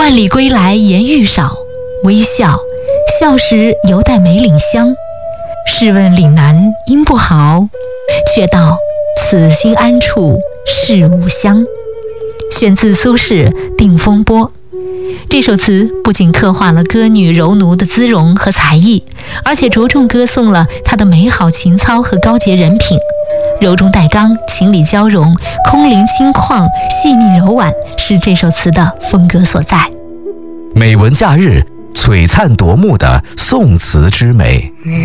万里归来颜愈少，微笑，笑时犹带梅岭香。试问岭南应不好，却道此心安处是吾乡。选自苏轼《定风波》。这首词不仅刻画了歌女柔奴的姿容和才艺，而且着重歌颂了她的美好情操和高洁人品。柔中带刚，情理交融，空灵轻旷，细腻柔婉，是这首词的风格所在。 美文假日，璀璨夺目的宋词之美。 你